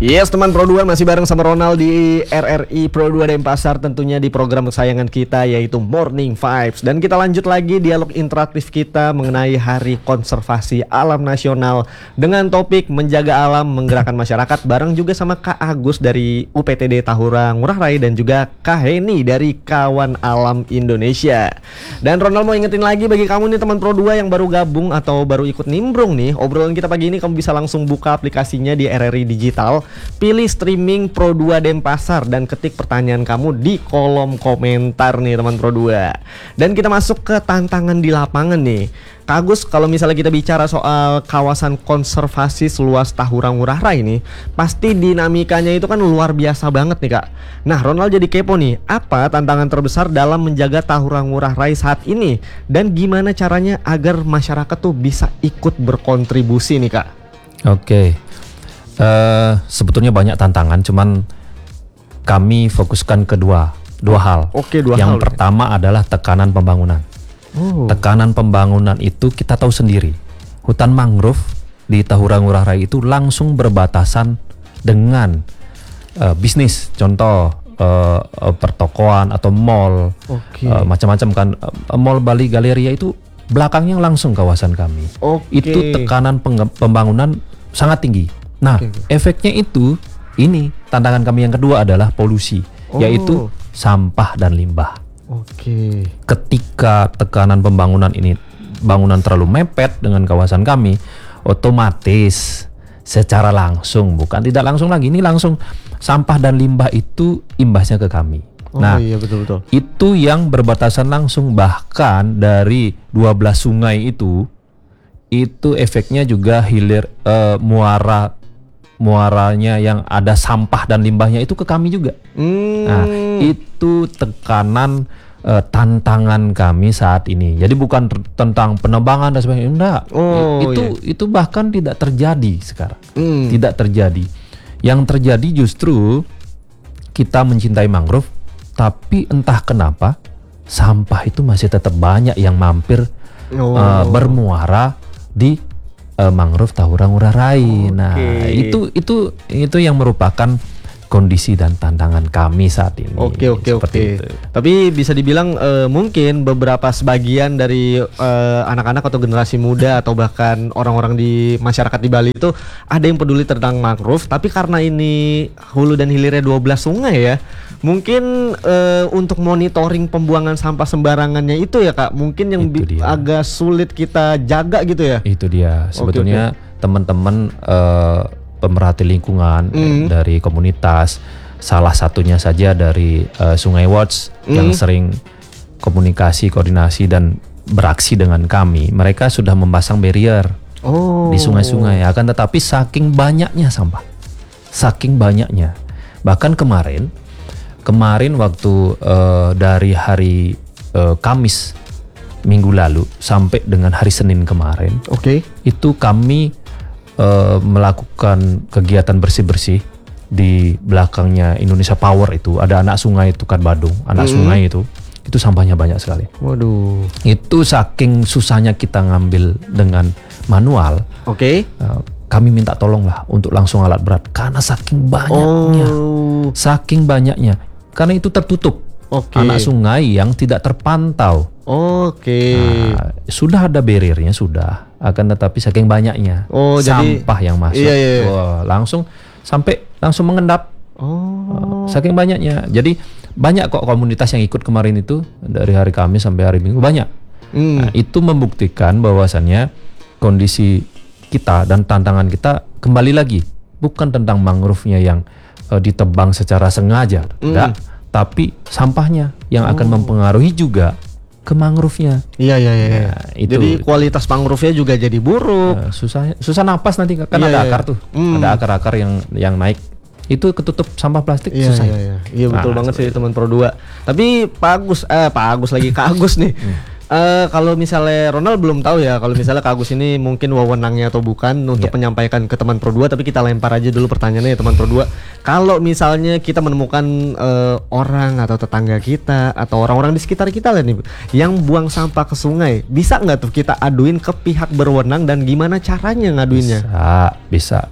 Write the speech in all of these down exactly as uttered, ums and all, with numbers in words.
Yes, teman Pro dua masih bareng sama Ronald di R R I Pro dua Denpasar, tentunya di program kesayangan kita yaitu Morning Vibes. Dan kita lanjut lagi dialog interaktif kita mengenai Hari Konservasi Alam Nasional dengan topik menjaga alam, menggerakkan masyarakat, bareng juga sama Kak Agus dari U P T D Tahura Ngurah Rai dan juga Kak Heni dari Kawan Alam Indonesia. Dan Ronald mau ingetin lagi bagi kamu nih teman Pro dua yang baru gabung atau baru ikut nimbrung nih, obrolan kita pagi ini kamu bisa langsung buka aplikasinya di R R I Digital. Pilih streaming Pro dua Denpasar dan ketik pertanyaan kamu di kolom komentar nih teman Pro dua. Dan kita masuk ke tantangan di lapangan nih. Kak Agus, kalau misalnya kita bicara soal kawasan konservasi seluas Tahura Ngurah Rai ini, pasti dinamikanya itu kan luar biasa banget nih Kak. Nah, Ronald jadi kepo nih, apa tantangan terbesar dalam menjaga Tahura Ngurah Rai saat ini? Dan gimana caranya agar masyarakat tuh bisa ikut berkontribusi nih Kak? Oke. Uh, sebetulnya banyak tantangan, cuman kami fokuskan ke dua, dua hal. Oke, dua Yang hal. pertama adalah tekanan pembangunan. Oh. Tekanan pembangunan itu kita tahu sendiri. Hutan mangrove di Tahura Ngurah Rai itu langsung berbatasan dengan uh, bisnis. Contoh uh, uh, pertokoan atau mall, Oke. uh, macam-macam kan. Uh, mall Bali Galeria itu belakangnya langsung kawasan kami. Oke. Itu tekanan peng- pembangunan sangat tinggi. Nah, Oke. efeknya itu, ini tantangan kami yang kedua adalah polusi, Oh. yaitu sampah dan limbah. Oke. Ketika tekanan pembangunan ini, bangunan terlalu mepet dengan kawasan kami, otomatis secara langsung, bukan tidak langsung lagi, ini langsung sampah dan limbah itu imbasnya ke kami. Oh, nah, iya betul-betul. itu yang berbatasan langsung, bahkan dari dua belas sungai itu, itu efeknya juga hilir uh, muara muaranya yang ada sampah dan limbahnya itu ke kami juga. Hmm. Nah, itu tekanan uh, tantangan kami saat ini. Jadi bukan ter- tentang penebangan dan sebagainya, enggak. Oh, itu iya. itu bahkan tidak terjadi sekarang. Hmm. Tidak terjadi. Yang terjadi justru kita mencintai mangrove, tapi entah kenapa sampah itu masih tetap banyak yang mampir Oh. uh, bermuara di uh, mangrove Tahura Ngurah Rai. Nah, Oke. itu itu itu yang merupakan kondisi dan tantangan kami saat ini. Oke oke Seperti oke. itu. Tapi bisa dibilang eh, mungkin beberapa sebagian dari eh, anak-anak atau generasi muda atau bahkan orang-orang di masyarakat di Bali itu ada yang peduli tentang mangrove, tapi karena ini hulu dan hilirnya dua belas sungai ya, mungkin eh, untuk monitoring pembuangan sampah sembarangannya itu ya Kak, mungkin yang Itu bi- dia. agak sulit kita jaga gitu ya. Itu dia. Oke, Sebetulnya teman-teman uh, pemerhati lingkungan eh, Mm. dari komunitas, salah satunya saja dari uh, Sungai Watch yang Mm. sering komunikasi, koordinasi dan beraksi dengan kami. Mereka sudah memasang barrier Oh. di sungai-sungai. Akan tetapi saking banyaknya sampah, saking banyaknya. Bahkan kemarin, kemarin waktu uh, dari hari uh, Kamis minggu lalu sampai dengan hari Senin kemarin, Oke. itu kami uh, melakukan kegiatan bersih-bersih di belakangnya Indonesia Power. Itu ada anak sungai itu kan, Badung, anak Mm. sungai itu, itu sampahnya banyak sekali. Waduh. Itu saking susahnya kita ngambil dengan manual, Oke. uh, kami minta tolong lah untuk langsung alat berat karena saking banyaknya, Oh. saking banyaknya, karena itu tertutup. Oke. Anak sungai yang tidak terpantau. Oke. Nah, sudah ada barriernya sudah, akan tetapi saking banyaknya Oh, jadi- sampah yang masuk, Iya, iya, iya. wah, langsung sampai langsung mengendap. Oh. Saking banyaknya. Jadi banyak kok komunitas yang ikut kemarin itu dari hari Kamis sampai hari Minggu, banyak. Hmm. Nah, itu membuktikan bahwasannya kondisi kita dan tantangan kita kembali lagi bukan tentang mangrove-nya yang uh, ditebang secara sengaja, enggak, tapi sampahnya yang akan mempengaruhi juga ke mangrove-nya. Iya iya iya. Ya, itu. Jadi kualitas mangrove-nya juga jadi buruk. Uh, susah susah napas nanti kan Iya, ada iya. akar tuh, Hmm. ada akar-akar yang yang naik. Itu ketutup sampah plastik, Iya susah. iya iya. Iya betul Nah, banget sih seperti teman Pro dua. Tapi Pak Agus eh Pak Agus lagi Kak Agus nih. Eh, kalau misalnya Ronald belum tahu ya kalau misalnya Kak Agus ini mungkin wewenangnya atau bukan untuk Ya. menyampaikan ke teman Pro dua, tapi kita lempar aja dulu pertanyaannya ya teman Pro dua. Kalau misalnya kita menemukan eh, orang atau tetangga kita atau orang-orang di sekitar kita lah nih yang buang sampah ke sungai, bisa nggak tuh kita aduin ke pihak berwenang dan gimana caranya ngaduinnya? Bisa, bisa.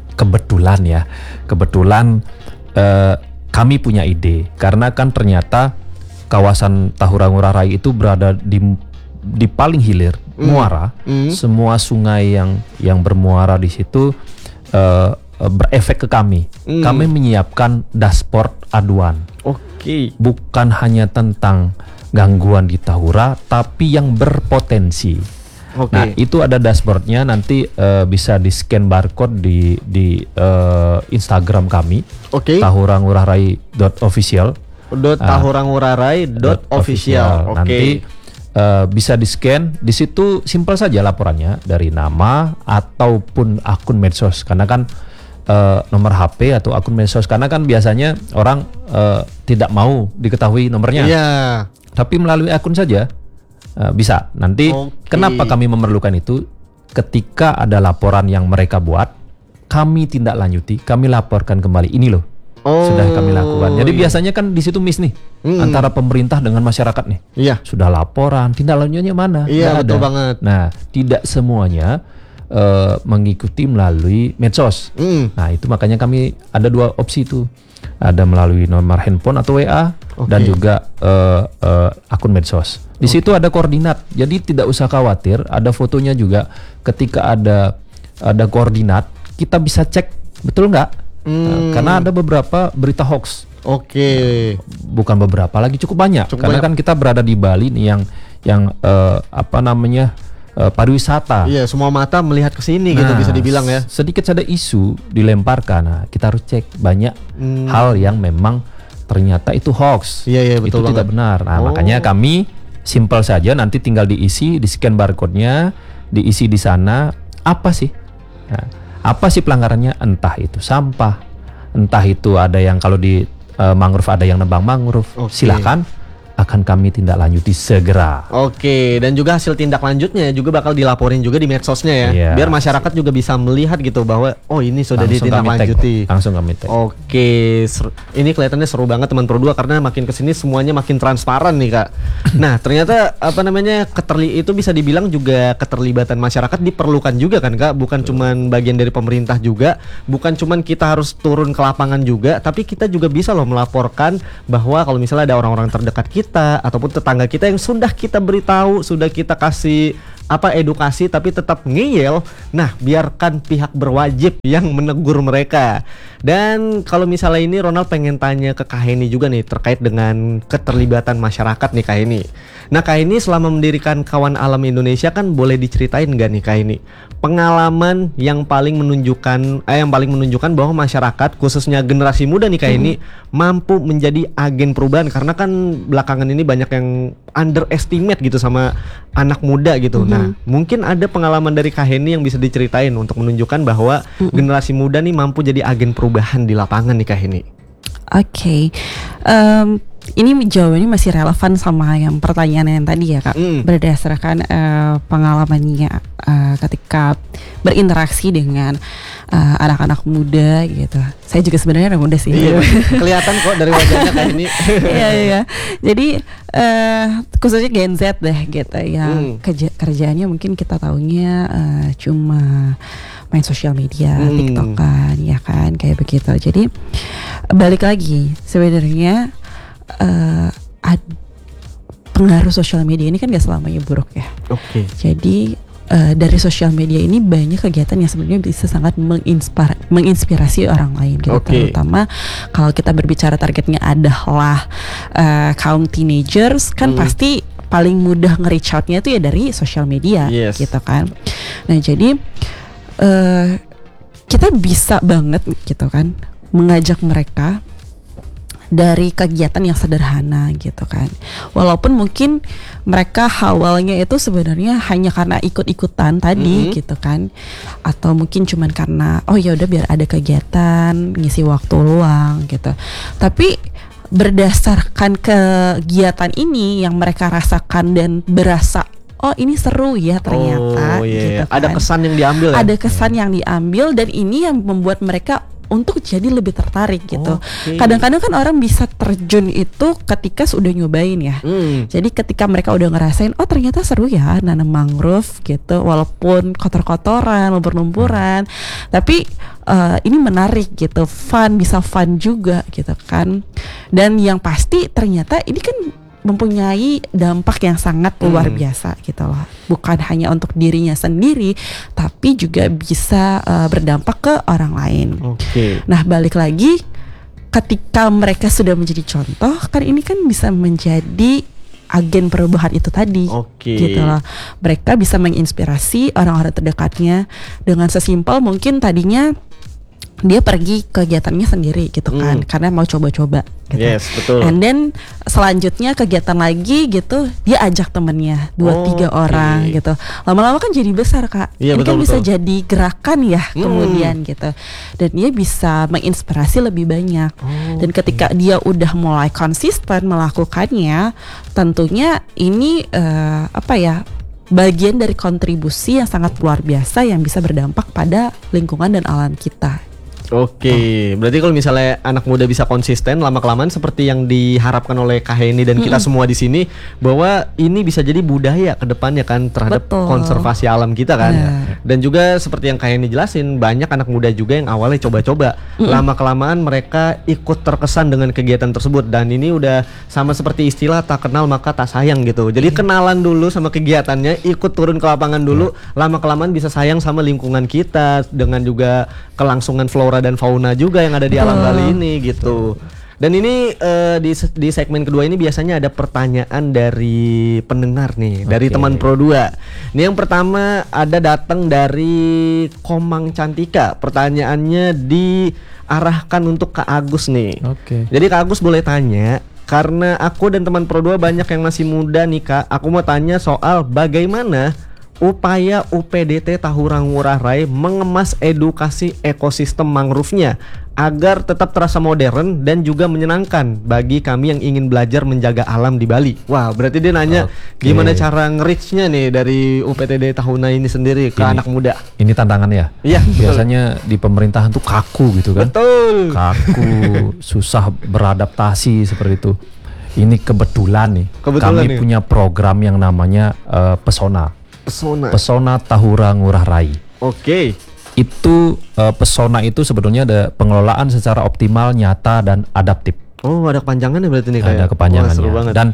kebetulan ya, kebetulan uh, kami punya ide karena kan ternyata kawasan Tahura Ngurah Rai itu berada di di paling hilir mm. muara, mm. semua sungai yang yang bermuara di situ uh, berefek ke kami. Mm. Kami menyiapkan dashboard aduan. Oke. Okay. Bukan hanya tentang gangguan di Tahura, tapi yang berpotensi. Okay. Nah, itu ada dashboardnya, nanti uh, bisa di scan barcode di di uh, Instagram kami. Oke. Okay. tahura ngurah rai dot official. Dot tahura ngurah rai dot official. Oke. Okay. Nanti uh, bisa di scan. Di situ simpel saja laporannya dari nama ataupun akun medsos. Karena kan Uh, nomor H P atau akun medsos, karena kan biasanya orang uh, tidak mau diketahui nomornya. Yeah. Tapi melalui akun saja uh, bisa. Nanti okay. Kenapa kami memerlukan itu? Ketika ada laporan yang mereka buat, kami tindak lanjuti, kami laporkan kembali. Ini loh, oh, sudah kami lakukan. Jadi iya. biasanya kan di situ miss nih mm. antara pemerintah dengan masyarakat nih. Iya. Sudah laporan, tindak lanjutnya mana? Iya, betul ada. banget. Nah, tidak semuanya Uh, mengikuti melalui medsos. Mm. Nah, itu makanya kami ada dua opsi itu. Ada melalui nomor handphone atau W A, okay. dan juga uh, uh, akun medsos. Di okay. situ ada koordinat. Jadi tidak usah khawatir, ada fotonya juga. Ketika ada ada koordinat, kita bisa cek betul nggak? Mm. Uh, karena ada beberapa berita hoax. Oke. Okay. Bukan beberapa lagi, cukup banyak. Cukup karena banyak. Kan kita berada di Bali nih yang yang uh, apa namanya? Uh, pariwisata. Iya, semua mata melihat ke sini nah, gitu bisa dibilang ya. Sedikit ada isu dilemparkan. Nah, kita harus cek banyak hmm. hal yang memang ternyata itu hoax. Iya, iya, betul itu banget. Tidak benar. Nah, oh. makanya kami simpel saja, nanti tinggal diisi, di scan barcode-nya, diisi di sana apa sih? Nah, apa sih pelanggarannya? Entah itu sampah, entah itu ada yang kalau di uh, mangrove ada yang nebang mangrove. Okay. Silakan, akan kami tindak lanjuti segera. Oke, dan juga hasil tindak lanjutnya juga bakal dilaporin juga di medsosnya ya. Yeah. Biar masyarakat juga bisa melihat gitu bahwa oh ini sudah ditindaklanjuti. Langsung kami tag. Oke, ser- ini kelihatannya seru banget teman Pro dua karena makin kesini semuanya makin transparan nih Kak. Nah, ternyata apa namanya keterli itu bisa dibilang juga keterlibatan masyarakat diperlukan juga kan Kak, bukan cuman bagian dari pemerintah juga, bukan cuman kita harus turun ke lapangan juga, tapi kita juga bisa loh melaporkan bahwa kalau misalnya ada orang-orang terdekat kita kita ataupun tetangga kita yang sudah kita beritahu, sudah kita kasih apa edukasi tapi tetap ngeyel. Nah, biarkan pihak berwajib yang menegur mereka. Dan kalau misalnya ini Ronald pengen tanya ke Kak Heni juga nih terkait dengan keterlibatan masyarakat nih Kak Heni. Nah, Kak Heni selama mendirikan Kawan Alam Indonesia kan boleh diceritain nggak nih Kak Heni pengalaman yang paling menunjukkan eh, yang paling menunjukkan bahwa masyarakat khususnya generasi muda nih Kak Heni hmm. mampu menjadi agen perubahan, karena kan belakangan ini banyak yang underestimate gitu sama anak muda gitu. Hmm. Nah, mungkin ada pengalaman dari Kak Heni yang bisa diceritain untuk menunjukkan bahwa hmm. generasi muda nih mampu jadi agen perubahan di lapangan nih Kak Heni. Oke, okay. um, ini jawabannya masih relevan sama yang pertanyaan yang tadi ya Kak, mm. berdasarkan uh, pengalamannya uh, ketika berinteraksi dengan uh, anak-anak muda gitu. Saya juga sebenarnya anak muda sih. Iya, kelihatan kok dari wajahnya Kak Heni. Iya iya. Jadi uh, khususnya Gen Z deh gitu, yang mm. kerja, kerjaannya mungkin kita taunya uh, cuma main sosial media, hmm. TikTokan, ya kan, kayak begitu. Jadi balik lagi, sebenarnya uh, ad- pengaruh sosial media ini kan gak selamanya buruk ya. Oke. Okay. Jadi uh, dari sosial media ini banyak kegiatan yang sebenarnya bisa sangat menginspirasi, menginspirasi orang lain gitu. Okay. Terutama kalau kita berbicara targetnya adalah uh, kaum teenagers, kan hmm. pasti paling mudah nge-reach out-nya itu ya dari sosial media, yes. gitu kan. Nah jadi Uh, kita bisa banget gitu kan mengajak mereka dari kegiatan yang sederhana gitu kan, walaupun mungkin mereka awalnya itu sebenarnya hanya karena ikut-ikutan tadi mm-hmm. gitu kan, atau mungkin cuman karena oh ya udah biar ada kegiatan ngisi waktu luang gitu. Tapi berdasarkan kegiatan ini yang mereka rasakan dan berasa oh ini seru ya ternyata, oh, yeah. gitu kan. Ada kesan yang diambil ya? Ada kesan yang diambil, dan ini yang membuat mereka untuk jadi lebih tertarik gitu. Okay. Kadang-kadang kan orang bisa terjun itu ketika sudah nyobain ya. Hmm. Jadi ketika mereka udah ngerasain, oh ternyata seru ya nanam mangrove gitu, walaupun kotor-kotoran, lumpur-lumpuran, hmm. tapi uh, ini menarik gitu, fun, bisa fun juga gitu kan. Dan yang pasti ternyata ini kan mempunyai dampak yang sangat luar hmm. biasa gitu loh. Bukan hanya untuk dirinya sendiri, tapi juga bisa uh, berdampak ke orang lain. Okay. Nah, balik lagi ketika mereka sudah menjadi contoh, kan ini kan bisa menjadi agen perubahan itu tadi. Okay. Gitu loh. Mereka bisa menginspirasi orang-orang terdekatnya dengan sesimpel mungkin tadinya dia pergi kegiatannya sendiri gitu kan, hmm. karena mau coba-coba gitu. Yes, betul. And then selanjutnya kegiatan lagi gitu, dia ajak temennya dua tiga okay. orang gitu. Lama-lama kan jadi besar kak. Iya, ini betul, kan bisa betul. jadi gerakan ya hmm. kemudian gitu. Dan dia bisa menginspirasi lebih banyak. Oh, dan ketika okay. dia udah mulai konsisten melakukannya, tentunya ini uh, apa ya? bagian dari kontribusi yang sangat luar biasa yang bisa berdampak pada lingkungan dan alam kita. Oke, okay. berarti kalau misalnya anak muda bisa konsisten lama-kelamaan seperti yang diharapkan oleh Kak Heni dan kita mm-hmm. semua di sini, bahwa ini bisa jadi budaya ke depannya kan terhadap Betul. konservasi alam kita kan. Yeah. Dan juga seperti yang Kak Heni jelasin, banyak anak muda juga yang awalnya coba-coba, mm-hmm. lama-kelamaan mereka ikut terkesan dengan kegiatan tersebut, dan ini udah sama seperti istilah tak kenal maka tak sayang gitu. Jadi mm-hmm. kenalan dulu sama kegiatannya, ikut turun ke lapangan dulu, mm-hmm. lama-kelamaan bisa sayang sama lingkungan kita dengan juga kelangsungan flora dan fauna juga yang ada di alam Bali ini gitu. Dan ini uh, di di segmen kedua ini biasanya ada pertanyaan dari pendengar nih, okay. dari teman Pro dua. Ini yang pertama ada datang dari Komang Cantika. Pertanyaannya diarahkan untuk Kak Agus nih. Oke. Okay. Jadi Kak Agus boleh tanya, karena aku dan teman Pro dua banyak yang masih muda nih Kak. Aku mau tanya soal bagaimana upaya U P D T Tahura Ngurah Rai mengemas edukasi ekosistem mangrove-nya agar tetap terasa modern dan juga menyenangkan bagi kami yang ingin belajar menjaga alam di Bali. Wah, berarti dia nanya okay. gimana cara nge-reach-nya nih dari U P T D Tahuna ini sendiri ke ini, anak muda. Ini tantangan ya? Iya. Biasanya di pemerintahan tuh kaku gitu kan? Betul. Kaku, susah beradaptasi seperti itu. Ini kebetulan nih, kebetulan kami nih. punya program yang namanya uh, Pesona. Pesona. Pesona Tahura Ngurah Rai. Oke. Okay. Itu uh, pesona itu sebetulnya ada pengelolaan secara optimal, nyata dan adaptif. Oh, ada kepanjangannya berarti nih kayak. Ada kepanjangannya. Wah, dan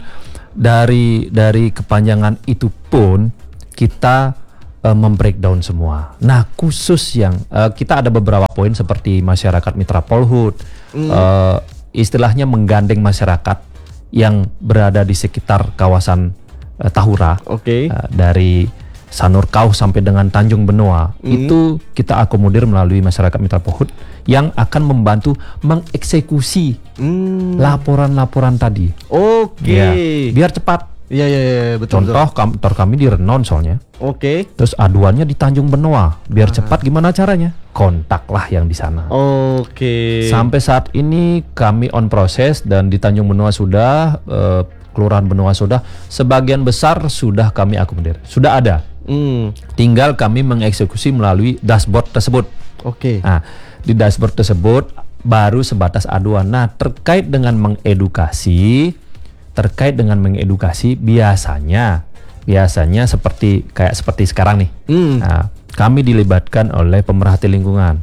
dari dari kepanjangan itu pun kita uh, membreakdown semua. Nah, khusus yang uh, kita ada beberapa poin seperti masyarakat mitra Polhut, mm. uh, istilahnya menggandeng masyarakat yang berada di sekitar kawasan uh, Tahura. Oke. Okay. Uh, dari Sanurkau sampai dengan Tanjung Benoa, mm. itu kita akomodir melalui masyarakat mitra Polhut yang akan membantu mengeksekusi mm. laporan-laporan tadi. Oke. Okay. Ya, biar cepat. Iya iya ya, betul. Contoh betul. kantor kami di Renon soalnya. Oke. Okay. Terus aduannya di Tanjung Benoa. Biar ah. cepat gimana caranya? Kontaklah yang di sana. Oke. Okay. Sampai saat ini kami on proses dan di Tanjung Benoa sudah, uh, Kelurahan Benoa sudah, sebagian besar sudah kami akomodir. Sudah ada. Mm. Tinggal kami mengeksekusi melalui dashboard tersebut. Oke. Okay. Nah, di dashboard tersebut baru sebatas aduan. Nah, terkait dengan mengedukasi, terkait dengan mengedukasi biasanya, biasanya seperti kayak seperti sekarang nih. Mm. Nah, kami dilibatkan oleh pemerhati lingkungan.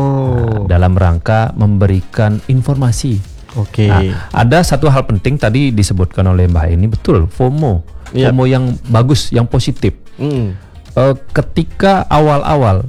Oh. Nah, dalam rangka memberikan informasi. Oke. Okay. Nah, ada satu hal penting tadi disebutkan oleh Mbak ini, betul, FOMO. Yep. FOMO yang bagus, yang positif. Mm. Uh, ketika awal-awal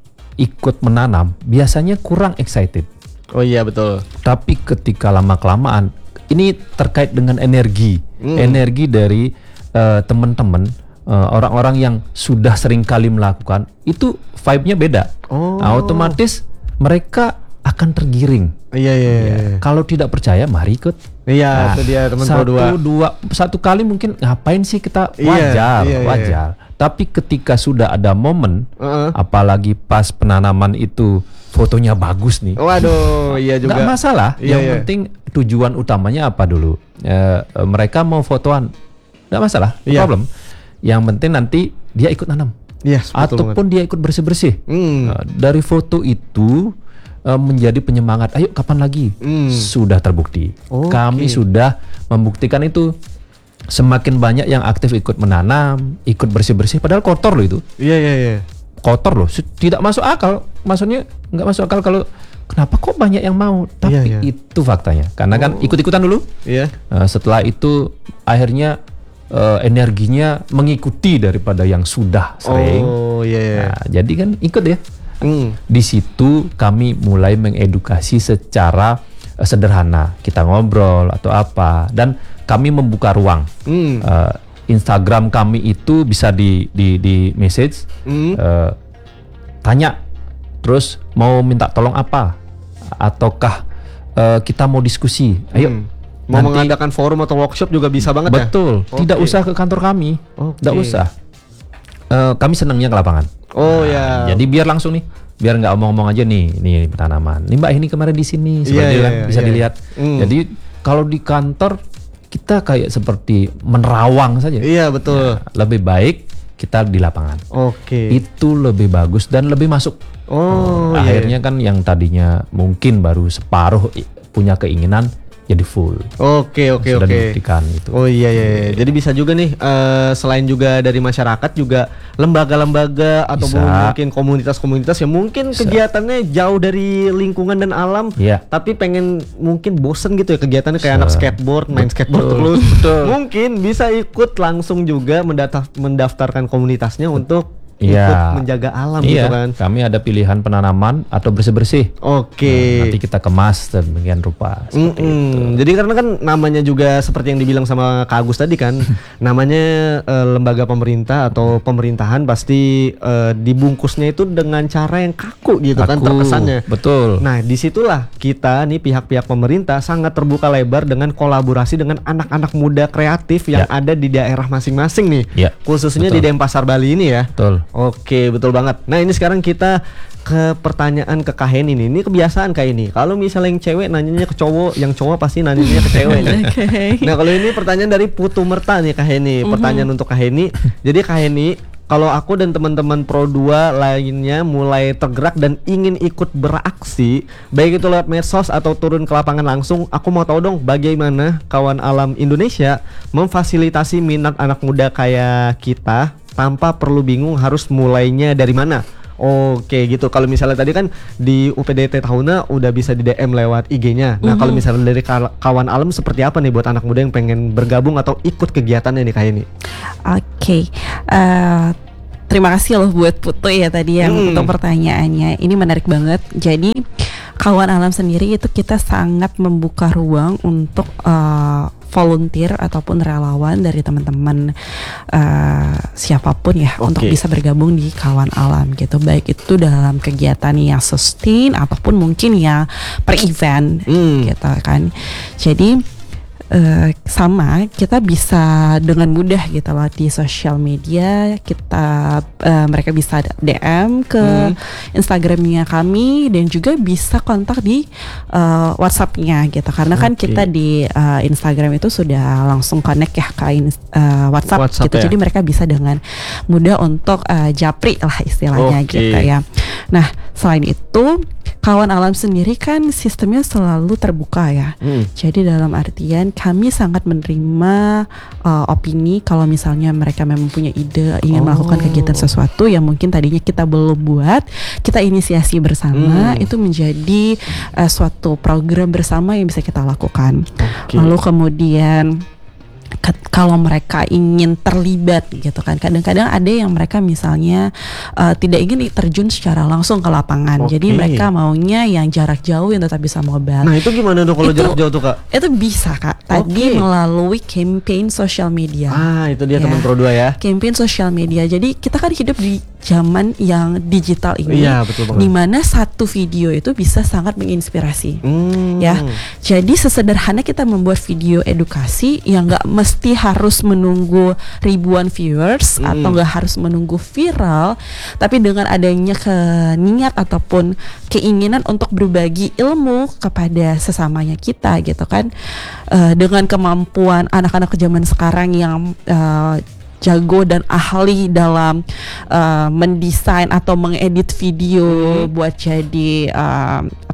ikut menanam, biasanya kurang excited. Oh iya betul. Tapi ketika lama-kelamaan, ini terkait dengan energi, mm. energi dari uh, teman-teman, uh, orang-orang yang sudah sering kali melakukan, itu vibe-nya beda. Oh. Nah, otomatis mereka akan tergiring. Iya iya. Ya, kalau tidak percaya, mari ikut. Iya, nah, itu dia teman satu dua. dua satu kali mungkin ngapain sih kita, wajar, iya, iya, wajar. Iya. Tapi ketika sudah ada momen, uh-uh. apalagi pas penanaman itu fotonya bagus nih. Waduh, iya juga. Nggak masalah. Iya, yang iya. penting tujuan utamanya apa dulu? E, mereka mau fotoan, nggak masalah, no iya. problem. Yang penting nanti dia ikut nanam. Yes, ataupun banget. Dia ikut bersih-bersih. Mm. Nah, dari foto itu uh, menjadi penyemangat. Ayo kapan lagi? Hmm. Sudah terbukti. Okay. Kami sudah membuktikan itu. Semakin banyak yang aktif ikut menanam, ikut bersih-bersih, padahal kotor loh itu. Iya iya iya. Kotor loh, tidak masuk akal. Maksudnya nggak masuk akal kalau kenapa kok banyak yang mau? Tapi iya, iya. itu faktanya. Karena kan Oh. ikut-ikutan dulu. Iya. Uh, setelah itu akhirnya uh, energinya mengikuti daripada yang sudah sering. Oh iya. iya. Nah, jadi kan ikut ya. Hmm. Di situ kami mulai mengedukasi secara uh, sederhana. Kita ngobrol atau apa, dan kami membuka ruang. Hmm. Uh, Instagram kami itu bisa di di, di message, Hmm. uh, tanya, terus mau minta tolong apa, ataukah uh, kita mau diskusi. Ayo. Hmm. Mau nanti- mengadakan forum atau workshop juga bisa banget ya. Betul. Tidak Oke. usah ke kantor kami. Oke. Tidak usah. Uh, kami senangnya ke lapangan. Oh ya. Jadi biar langsung nih, biar nggak omong-omong aja nih, nih tanaman. Nih Mbak ini kemarin di sini, Iya, seperti itu iya, kan iya, bisa iya. dilihat. Hmm. Jadi kalau di kantor kita kayak seperti menerawang saja. Iya betul. Nah, lebih baik kita di lapangan. Oke. Itu lebih bagus dan lebih masuk. Oh iya. Akhirnya kan yang tadinya mungkin baru separuh i- punya keinginan jadi full. Oke oke Sudah oke. dibuktikan gitu. Oh iya iya. iya. Jadi bisa juga nih eh, selain juga dari masyarakat juga lembaga-lembaga atau Bisa. mungkin komunitas-komunitas yang mungkin kegiatannya jauh dari lingkungan dan alam, Iya. tapi pengen mungkin bosen gitu ya kegiatannya kayak Bisa. anak skateboard, main Betul, skateboard terus. betul. Mungkin bisa ikut langsung juga mendata- mendaftarkan komunitasnya untuk Iya. ikut menjaga alam Iya, gitu kan. kami ada pilihan penanaman atau bersih-bersih. Oke. Nah, nanti kita kemas demikian rupa. Seperti itu. Mm-mm. Jadi karena kan namanya juga seperti yang dibilang sama Kak Agus tadi kan, namanya eh, lembaga pemerintah atau pemerintahan pasti eh, dibungkusnya itu dengan cara yang kaku gitu kan Aku, terkesannya. Betul. Nah disitulah kita nih pihak-pihak pemerintah sangat terbuka lebar dengan kolaborasi dengan anak-anak muda kreatif yang Ya. ada di daerah masing-masing nih, Ya, khususnya betul. di Denpasar Bali ini ya. Betul. Oke, betul banget. Nah, ini sekarang kita ke pertanyaan ke Kak Heni nih. Ini kebiasaan Kak ini. Kalau misalnya yang cewek nanyanya ke cowok, yang cowok pasti nanyanya ke cewek nih. Oke. Nah, kalau ini pertanyaan dari Putu Merta nih Kak Heni. Pertanyaan untuk Kak Heni. Jadi Kak Heni, kalau aku dan teman-teman Pro dua lainnya mulai tergerak dan ingin ikut beraksi, baik itu lewat medsos atau turun ke lapangan langsung, aku mau tahu dong bagaimana kawan alam Indonesia memfasilitasi minat anak muda kayak kita tanpa perlu bingung harus mulainya dari mana. Oke gitu. Kalau misalnya tadi kan di U P D T Tahuna udah bisa di D M lewat I G-nya. Nah, kalau misalnya dari ka- kawan alam seperti apa nih buat anak muda yang pengen bergabung atau ikut kegiatannya nih kayak ini? Oke, eh, terima kasih loh buat Putu ya tadi yang Hmm. untuk pertanyaannya. Ini menarik banget. Jadi kawan alam sendiri itu kita sangat membuka ruang untuk eh, volunteer ataupun relawan dari teman-teman eh, siapapun ya untuk Oke. bisa bergabung di kawan alam gitu. Baik itu dalam kegiatan yang sustain ataupun mungkin ya per event Hmm. gitu kan. Jadi eh, sama kita bisa dengan mudah gitu loh di sosial media kita eh, mereka bisa D M ke Hmm. Instagramnya kami dan juga bisa kontak di eh, WhatsAppnya gitu karena kan Oke. kita di eh, Instagram itu sudah langsung connect ya ke ins- eh, WhatsApp, WhatsApp gitu ya. jadi mereka bisa dengan mudah untuk eh, japri lah istilahnya Oke. gitu ya. Nah selain itu kawan alam sendiri kan sistemnya selalu terbuka ya. Hmm. Jadi dalam artian kami sangat menerima uh, opini kalau misalnya mereka memang punya ide ingin Oh. melakukan kegiatan sesuatu yang mungkin tadinya kita belum buat, kita inisiasi bersama, Hmm. itu menjadi uh, suatu program bersama yang bisa kita lakukan. Oke. Lalu kemudian ke- kalau mereka ingin terlibat gitu kan, kadang-kadang ada yang mereka misalnya uh, tidak ingin terjun secara langsung ke lapangan, Oke. jadi mereka maunya yang jarak jauh yang tetap bisa mobile. Nah, itu gimana dong kalau Itu- jarak jauh tuh, Kak? Itu bisa Kak, tadi Oke. melalui campaign sosial media. Ah, itu dia Ya. teman Pro dua ya. Campaign sosial media. Jadi kita kan hidup di zaman yang digital ini, Iya, betul banget. di mana satu video itu bisa sangat menginspirasi. Hmm. Ya, jadi sesederhana kita membuat video edukasi yang nggak mesti harus menunggu ribuan viewers Hmm. atau nggak harus menunggu viral, tapi dengan adanya ke niat ataupun keinginan untuk berbagi ilmu kepada sesamanya kita gitu kan, Eh, dengan kemampuan anak-anak zaman sekarang yang eh, jago dan ahli dalam uh, mendesain atau mengedit video buat jadi uh,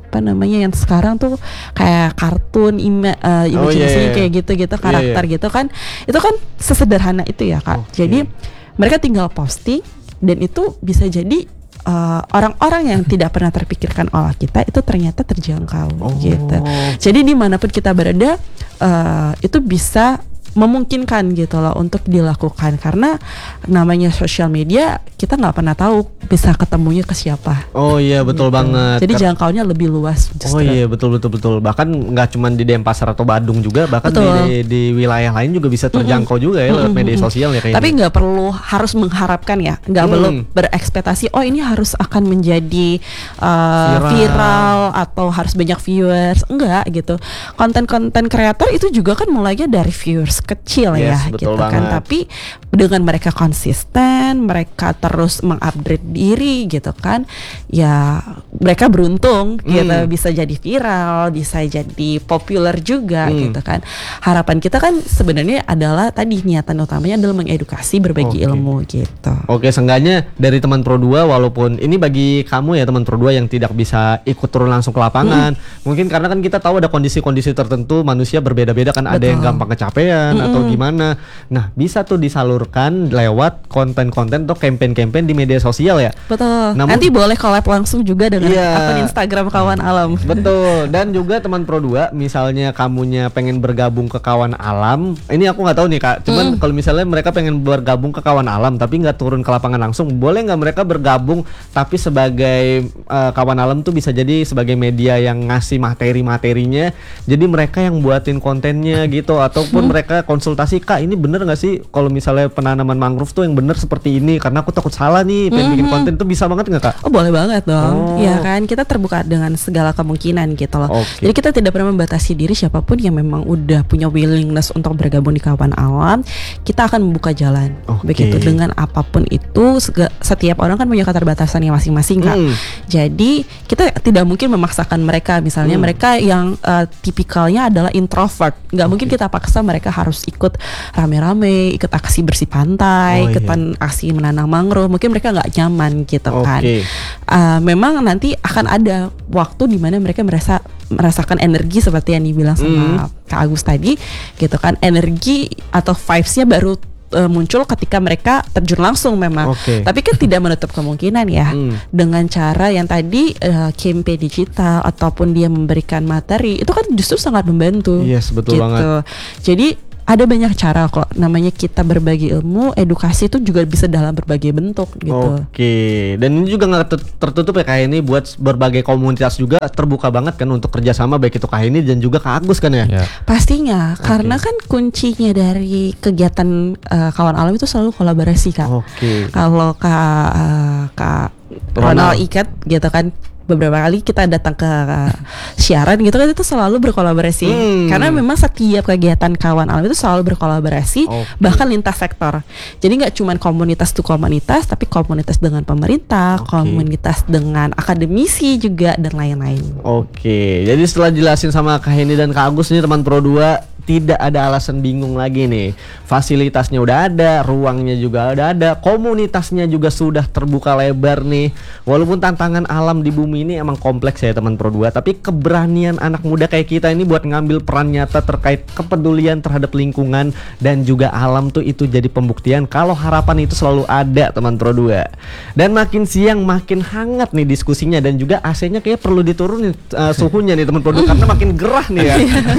apa namanya yang sekarang tuh kayak kartun ima, uh, imajinasinya iya, iya. kayak gitu-gitu karakter Iya, iya. gitu kan, itu kan sesederhana itu ya Kak. Oke. Jadi mereka tinggal posting dan itu bisa jadi uh, orang-orang yang tidak pernah terpikirkan oleh kita itu ternyata terjangkau Oh. gitu. Jadi dimanapun kita berada uh, itu bisa memungkinkan gitu loh untuk dilakukan, karena namanya sosial media kita nggak pernah tahu bisa ketemunya ke siapa. Oh iya betul Gitu. banget. Jadi Ker- jangkaunya lebih luas Oh justru. iya betul betul betul. Bahkan nggak cuma di Denpasar atau Badung juga, bahkan di, Betul. di di wilayah lain juga bisa terjangkau juga ya lewat media sosial ya kayaknya. Tapi nggak perlu harus mengharapkan ya, nggak Hmm. perlu berekspektasi. Oh ini harus akan menjadi uh, Viral. viral atau harus banyak viewers. Enggak gitu. Konten-konten kreator itu juga kan mulainya dari viewers kecil Yes, ya, betul gitu kan. banget. Tapi dengan mereka konsisten, mereka terus mengupgrade diri gitu kan. Ya mereka beruntung gitu, Hmm. bisa jadi viral, bisa jadi populer juga Hmm. gitu kan. Harapan kita kan sebenarnya adalah tadi niatan utamanya adalah mengedukasi, berbagi Oke. ilmu gitu. Oke, seenggaknya dari teman Pro dua, walaupun ini bagi kamu ya teman Pro dua yang tidak bisa ikut turun langsung ke lapangan, mungkin karena kan kita tahu ada kondisi-kondisi tertentu manusia berbeda-beda kan, ada yang Betul. gampang kecapean atau gimana. Nah, bisa tuh disalurkan lewat konten-konten atau campaign-campaign di media sosial ya. Betul. Namun- Nanti boleh collab langsung juga dengan Iya. akun Instagram Kawan Alam. Betul. Dan juga teman Pro dua, misalnya kamunya pengen bergabung ke Kawan Alam, ini aku nggak tahu nih Kak. Cuman kalau misalnya mereka pengen bergabung ke Kawan Alam tapi nggak turun ke lapangan langsung, boleh nggak mereka bergabung tapi sebagai uh, Kawan Alam tuh bisa jadi sebagai media yang ngasih materi-materinya. Jadi mereka yang buatin kontennya gitu, ataupun mereka konsultasi, Kak ini bener nggak sih kalau misalnya penanaman mangrove tuh yang bener seperti ini, karena aku takut salah nih pengen bikin konten tuh, bisa banget nggak Kak? Oh boleh banget Oh. dong. Ya kan kita terbuka dengan segala kemungkinan gitu loh. Oke. Jadi kita tidak pernah membatasi diri, siapapun yang memang udah punya willingness untuk bergabung di Kawan Alam, kita akan membuka jalan. Oke. Begitu dengan apapun itu, sega- setiap orang kan punya keterbatasannya masing-masing Kak. Hmm. Jadi kita tidak mungkin memaksakan mereka. Misalnya Hmm. mereka yang uh, tipikalnya adalah introvert, nggak mungkin kita paksa mereka harus ikut rame-rame, ikut aksi bersih pantai, Oh, ikut iya. pan- aksi menanam mangrove. Mungkin mereka nggak nyaman gitu kan. Oke. Uh, memang nanti akan ada waktu di mana mereka merasa merasakan energi seperti yang dibilang sama Kak Agus tadi, gitu kan. Energi atau vibes-nya baru uh, muncul ketika mereka terjun langsung memang. Oke. Tapi kan tidak menutup kemungkinan ya, Hmm. dengan cara yang tadi uh, campaign digital ataupun dia memberikan materi, itu kan justru sangat membantu. Yes, betul gitu. banget. Jadi ada banyak cara kok, namanya kita berbagi ilmu, edukasi itu juga bisa dalam berbagai bentuk gitu. Oke, dan ini juga nggak ter- tertutup ya kayak ini, buat berbagai komunitas juga terbuka banget kan untuk kerjasama, baik itu Kak ini dan juga Kak Agus kan ya. Ya. Pastinya, karena kan kuncinya dari kegiatan uh, Kawan Alam itu selalu kolaborasi Kak. Oke. Kalau Kak uh, Kak Ronald. Ronald Ikat gitu kan, beberapa kali kita datang ke uh, siaran gitu kan, itu selalu berkolaborasi. Hmm. Karena memang setiap kegiatan Kawan Alam itu selalu berkolaborasi, Oke. bahkan lintas sektor. Jadi nggak cuma komunitas to komunitas, tapi komunitas dengan pemerintah, Oke. komunitas dengan akademisi juga dan lain-lain. Oke, jadi setelah jelasin sama Kak Heni dan Kak Agus nih teman Pro dua, tidak ada alasan bingung lagi nih. Fasilitasnya udah ada, ruangnya juga udah ada, komunitasnya juga sudah terbuka lebar nih. Walaupun tantangan alam di bumi ini emang kompleks ya teman Pro dua, tapi keberanian anak muda kayak kita ini buat ngambil peran nyata terkait kepedulian terhadap lingkungan dan juga alam tuh, itu jadi pembuktian kalau harapan itu selalu ada teman Pro dua. Dan makin siang makin hangat nih diskusinya, dan juga A C-nya kayak perlu diturunin uh, suhunya nih teman Pro dua karena makin gerah nih ya.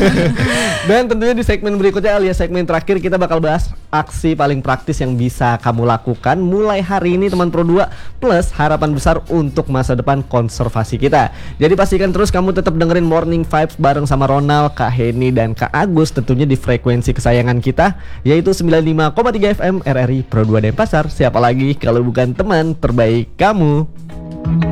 Dan tentunya di segmen berikutnya alias segmen terakhir kita bakal bahas aksi paling praktis yang bisa kamu lakukan mulai hari ini teman Pro dua, plus harapan besar untuk masa depan konservasi kita. Jadi pastikan terus kamu tetap dengerin Morning Vibes bareng sama Ronald, Kak Heni dan Kak Agus, tentunya di frekuensi kesayangan kita yaitu sembilan puluh lima koma tiga F M R R I Pro dua Denpasar. Siapa lagi kalau bukan teman terbaik kamu.